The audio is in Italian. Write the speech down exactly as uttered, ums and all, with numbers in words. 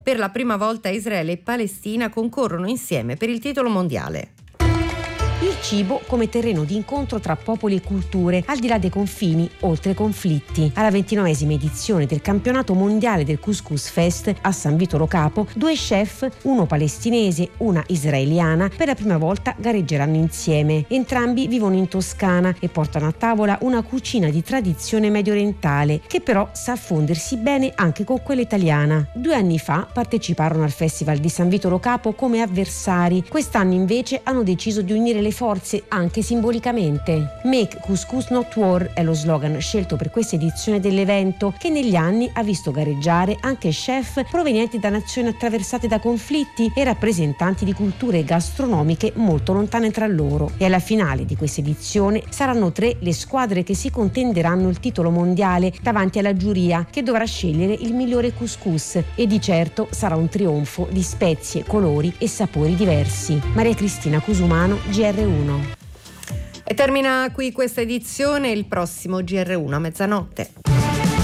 Per la prima volta Israele e Palestina concorrono insieme per il titolo mondiale. Il cibo come terreno di incontro tra popoli e culture, al di là dei confini, oltre i conflitti. Alla ventinovesima edizione del campionato mondiale del Couscous Fest a San Vito Lo Capo, due chef, uno palestinese, una israeliana, per la prima volta gareggeranno insieme. Entrambi vivono in Toscana e portano a tavola una cucina di tradizione mediorientale, che però sa fondersi bene anche con quella italiana. Due anni fa parteciparono al Festival di San Vito Lo Capo come avversari. Quest'anno invece hanno deciso di unire le forze anche simbolicamente. Make Couscous Not War è lo slogan scelto per questa edizione dell'evento, che negli anni ha visto gareggiare anche chef provenienti da nazioni attraversate da conflitti e rappresentanti di culture gastronomiche molto lontane tra loro. E alla finale di questa edizione saranno tre le squadre che si contenderanno il titolo mondiale davanti alla giuria, che dovrà scegliere il migliore couscous, e di certo sarà un trionfo di spezie, colori e sapori diversi. Maria Cristina Cusumano, G R uno. E termina qui questa edizione, il prossimo G R uno a mezzanotte.